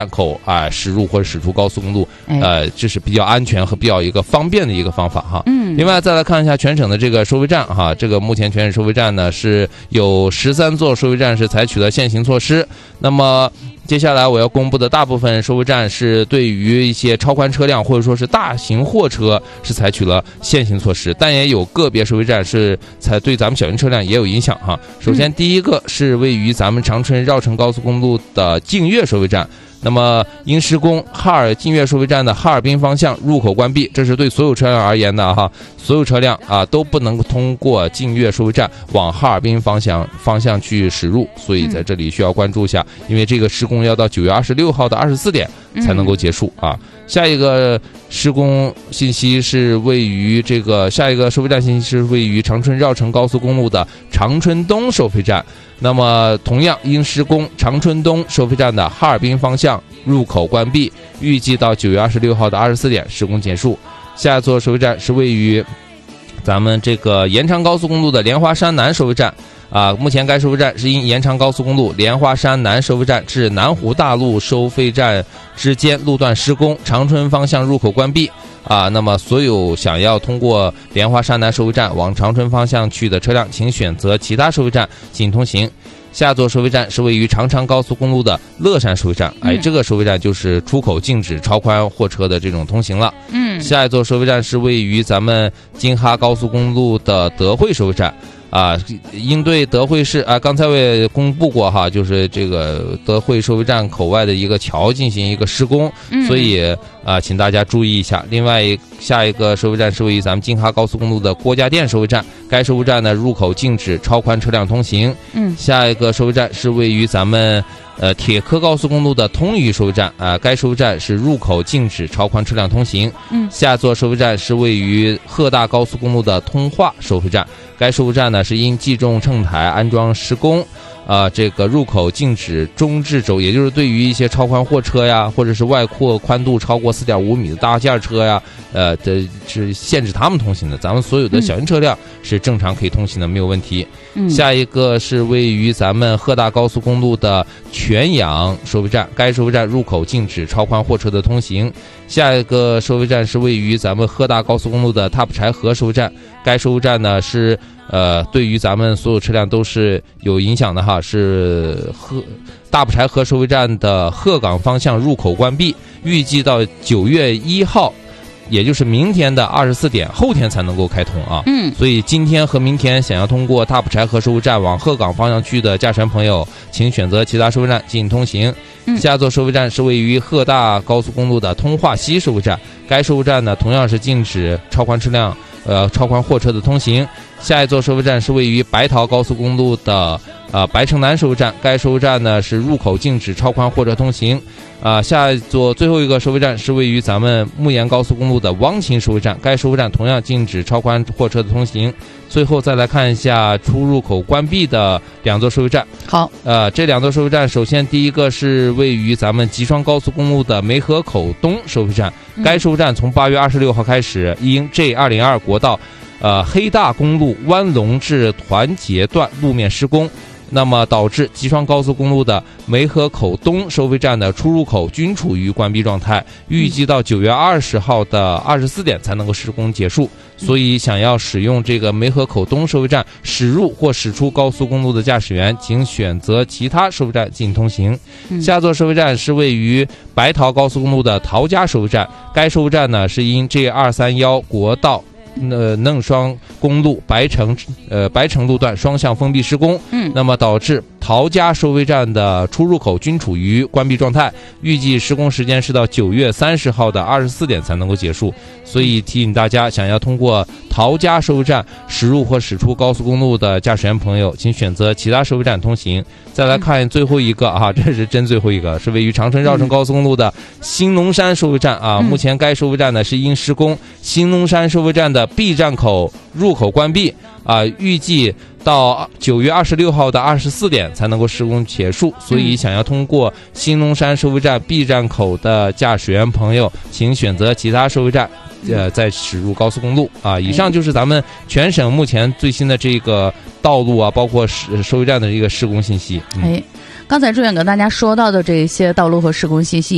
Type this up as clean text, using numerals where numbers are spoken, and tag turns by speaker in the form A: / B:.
A: 口驶入或者驶出高速公路，这是比较安全和比较一个方便的一个方法哈。另外再来看一下全省的这个收费站哈，这个目前全省收费站呢是有13座收费站是采取了限行措施。那么接下来我要公布的大部分收费站是对于一些超宽车辆或者说是大型货车是采取了限行措施，但也有个别收费站是对咱们小型车辆也有影响哈。首先第一个是位于咱们长春绕城高速公路的净月收费站。那么因施工，净月收费站的哈尔滨方向入口关闭，这是对所有车辆而言的哈，所有车辆都不能通过净月收费站往哈尔滨方向去驶入，所以在这里需要关注一下，因为这个施工要到9月26号的24点才能够结束啊。下一个施工信息是位于下一个收费站信息是位于长春绕城高速公路的长春东收费站。那么同样因施工，长春东收费站的哈尔滨方向入口关闭，预计到9月26号的24点施工结束。下一座收费站是位于咱们这个延长高速公路的莲花山南收费站。目前该收费站是因延长高速公路莲花山南收费站至南湖大路收费站之间路段施工，长春方向入口关闭。那么所有想要通过莲花山南收费站往长春方向去的车辆，请选择其他收费站进行通行。下座收费站是位于长昌高速公路的乐山收费站，这个收费站就是出口禁止超宽货车的这种通行了。下一座收费站是位于咱们京哈高速公路的德惠收费站。应对德惠市刚才我也公布过哈，就是这个德惠收费站口外的一个桥进行一个施工，所以请大家注意一下。另外下一个收费站是位于咱们京哈高速公路的郭家店收费站，该收费站呢入口禁止超宽车辆通行。下一个收费站是位于咱们铁科高速公路的通榆收费站，该收费站是入口禁止超宽车辆通行。下座收费站是位于鹤大高速公路的通化收费站，该收费站呢是因计重秤台安装施工，这个入口禁止中置轴，也就是对于一些超宽货车呀，或者是外扩宽度超过4.5米的大件车呀，这是限制他们通行的。咱们所有的小型车辆是正常可以通行的，没有问题。下一个是位于咱们鹤大高速公路的全阳收费站，该收费站入口禁止超宽货车的通行。下一个收费站是位于咱们鹤大高速公路的踏浦柴河收费站，该收费站呢是对于咱们所有车辆都是有影响的哈，是大浦柴河收费站的鹤岗方向入口关闭，预计到9月1号，也就是明天的24点，后天才能够开通啊。所以今天和明天想要通过大浦柴河收费站往鹤岗方向去的驾驶员朋友，请选择其他收费站进行通行。下座收费站是位于鹤大高速公路的通化西收费站，该收费站呢同样是禁止超宽车辆超宽货车的通行。下一座收费站是位于白桃高速公路的白城南收费站，该收费站呢是入口禁止超宽货车通行。下一座最后一个收费站是位于咱们牧岩高速公路的汪秦收费站，该收费站同样禁止超宽货车的通行。最后再来看一下出入口关闭的2座收费站。好，这2座收费站，首先第一个是位于咱们吉双高速公路的梅河口东收费站，该收费站从8月26号开始因 J202 国道黑大公路湾龙至团结段路面施工，那么导致吉双高速公路的梅河口东收费站的出入口均处于关闭状态，预计到9月20号的24点才能够施工结束。所以想要使用这个梅河口东收费站驶入或驶出高速公路的驾驶员，请选择其他收费站进行通行。下座收费站是位于白桃高速公路的陶家收费站，该收费站呢是因 J231 国道嫩双公路白城路段双向封闭施工，那么导致陶家收费站的出入口均处于关闭状态，预计施工时间是到9月30号的24点才能够结束。所以提醒大家，想要通过陶家收费站驶入或驶出高速公路的驾驶员朋友，请选择其他收费站通行。再来看最后一个这是真最后一个，是位于长春绕城高速公路的兴隆山收费站目前该收费站呢是因施工，兴隆山收费站的 B 站口入口关闭预计到9月26号的24点才能够施工结束。所以想要通过兴隆山收费站 B 站口的驾驶员朋友，请选择其他收费站再驶入高速公路以上就是咱们全省目前最新的这个道路包括收费站的这个施工信息。
B: 刚才朱远跟大家说到的这些道路和施工信息